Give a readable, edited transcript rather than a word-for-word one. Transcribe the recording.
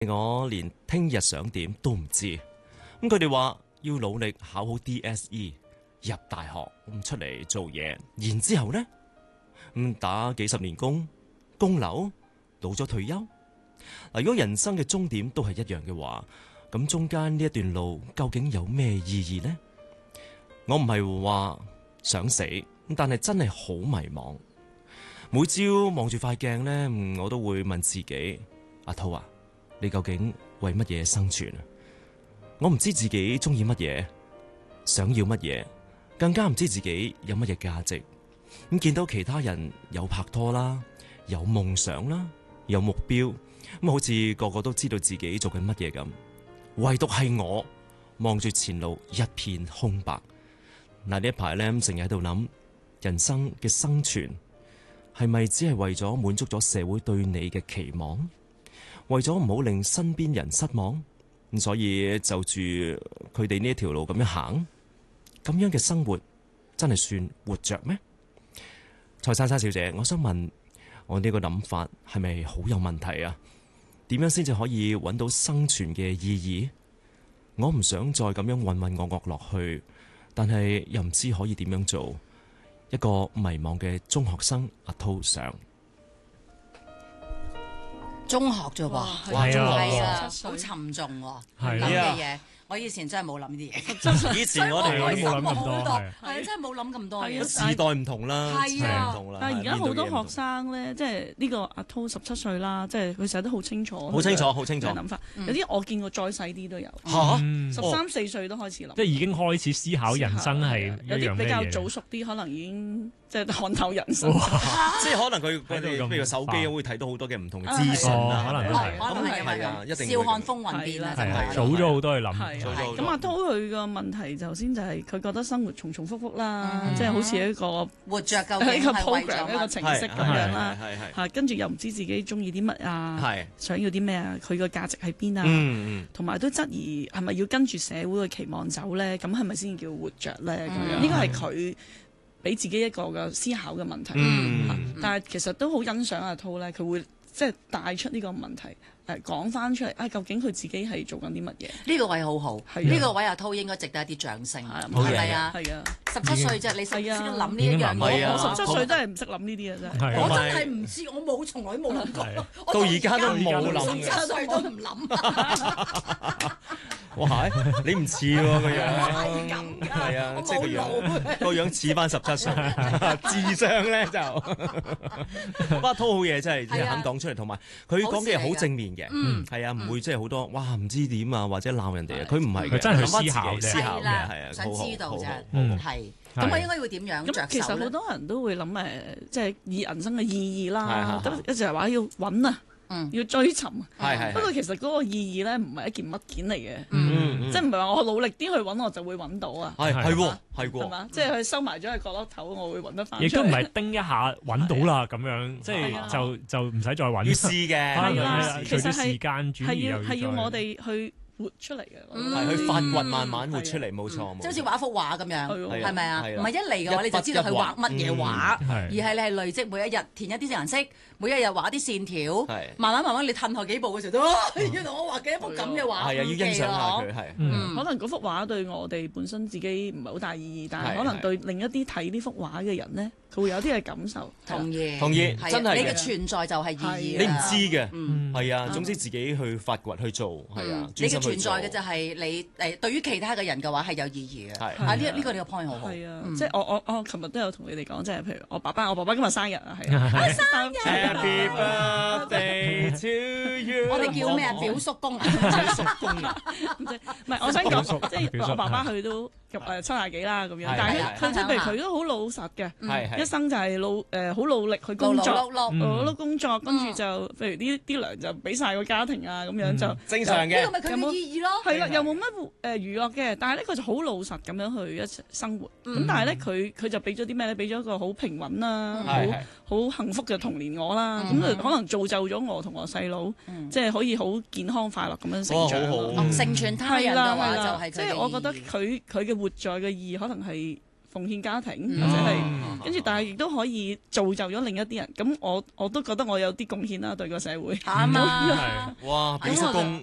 我連聽日想點都唔知。咁佢哋話要努力考好 DSE 入大學，咁出嚟做嘢，然之後呢打幾十年工，供樓，到咗退休。嗱，如果人生嘅終點都係一樣嘅話，咁中間呢一段路究竟有咩意義呢？我唔係話想死，但係真係好迷茫。每朝望住塊鏡呢，我都會問自己：阿濤啊，你究竟為乜嘢生存啊？我唔知自己中意乜嘢，想要乜嘢，更加唔知自己有乜嘢價值。咁見到其他人有拍拖啦，有夢想啦，有目標，咁好似個個都知道自己做緊乜嘢咁，唯獨係我望住前路一片空白。嗱，呢一排咧成日喺度諗，人生嘅生存係咪只係為咗滿足咗社會對你嘅期望，為咗唔好令身邊人失望，咁所以就住佢哋呢一條路咁樣行，咁樣嘅生活真係算活着咩？蔡珊珊小姐，我想問，我呢個諗法係咪好有問題啊？點樣先至可以揾到生存嘅意義？我唔想再咁樣渾渾噩噩落去，但係又唔知可以點樣做。一個迷茫嘅中學生阿濤上中學啫喎， 係啊，好沉重喎，諗嘅嘢。我以前真係冇諗啲嘢， 以前我哋都冇諗咁多， 係啊，真係冇諗咁多嘢。 時代唔同啦， 係啊， 唔同啦。 但係而家好多學生咧，即係呢個阿濤17歲啦，即係佢寫得好清楚， 好清楚，好清楚諗法。有啲我見過再細啲都有嚇， 13、4歲都開始諗， 即係已經開始思考人生係有啲比較早熟啲，可能已經即係看透人生。 即係可能佢哋譬如手機會睇到好多嘅唔同嘅資訊啦， 可能係啊，一定笑看風雲變啦， 早咗好多去諗。 咁阿濤佢個問題頭先就係佢覺得生活重重複複啦，即係好似一個活着究竟一個係為 program 一個咗乜？ 程式咁樣啦，嚇跟住又唔知自己中意啲乜啊，想要啲咩啊，佢個價值喺邊啊，同埋都質疑係咪要跟住社會嘅期望走咧？咁係咪先叫活着咧？咁樣呢個係佢俾自己一個嘅思考嘅問題。但係其實都好欣賞阿濤咧，佢會即係帶出呢個問題。講翻出嚟，究竟佢自己係做緊啲乜嘢？ 呢個位好好，呢個位阿濤應該值得一啲掌聲，係咪啊？ 係啊 ，17歲啫，你識諗呢一樣嘢？ 我17歲都係唔識諗呢啲嘅啫。 我真係唔知，我冇從來冇諗過， 到而家都冇諗 17歲都唔諗。 哇！你唔似喎個樣， 係啊，即係個樣似翻17歲，智商咧就不過濤好嘢，真係肯講出嚟，同埋佢講嘅嘢好正面嘅，係啊，唔會即係好多哇唔知點啊或者鬧人哋啊，佢唔係嘅， 佢真係去思考嘅，係啊， 想知道啫，係。 咁我應該會點樣着手咧？ 其實好多人都會諗即係以人生嘅意義啦，一直係話要揾啊。要追尋，不過其實嗰個意義咧唔係一件物件嚟嘅，即係唔係話我努力啲去揾我就會揾到啊？ 係喎，係嘛？即係佢收埋咗喺角落頭，我會揾得翻。 亦都唔係叮一下揾到啦咁樣，即係就唔使再揾。 要試嘅， 係啦，其實時間轉移係要我哋去活出嚟嘅， 係去發掘，慢慢活出嚟，冇錯。 即係好似畫一幅畫咁樣，係咪啊？唔係一嚟嘅話你就知道佢畫乜嘢畫，而係你係累積每一日填一啲顏色，每一日畫啲線條，慢慢你褪後幾步嘅時候都，原來我畫嘅一幅咁嘅畫， 係啊，要欣賞下佢係。 可能嗰幅畫對我哋本身自己唔係好大意義，但係可能對另一啲睇呢幅畫嘅人咧，佢會有啲嘅感受。 同意， 真係你嘅存在就係意義。 你唔知嘅，係啊，總之自己去發掘去做，係啊。 你嘅存在嘅就係你對於其他嘅人嘅話係有意義嘅。呢個你個 point 好好。 係啊，即係我琴日都有同你哋講，即係譬如我爸爸今日生日啊，係生日。 Happy birthday to you！ 我哋叫咩啊？表叔公啊， 叔公啊， 唔係我想講，即係我爸爸佢都70幾啦咁樣，但係佢即係譬如佢都好老實嘅，一生就係好努力去工作，碌工作，跟住就譬如啲糧就俾晒個家庭啊咁樣就正常嘅， 呢個咪佢嘅意義咯。 係啦，又冇乜娛樂嘅，但係咧佢就好老實咁樣去一齊生活。咁但係咧佢就俾咗啲咩咧？俾咗一個好平穩啦，好幸福嘅童年我啦。咁就可能造就咗我同我細佬，即係可以好健康快樂咁樣成長。 成全他人嘅話就係即係我覺得佢嘅活在嘅意義可能係奉獻家庭，或者係跟住，但係亦都可以造就咗另一啲人。咁我都覺得我有啲貢獻啦，對個社會。 啱啊！ 哇，俾叔公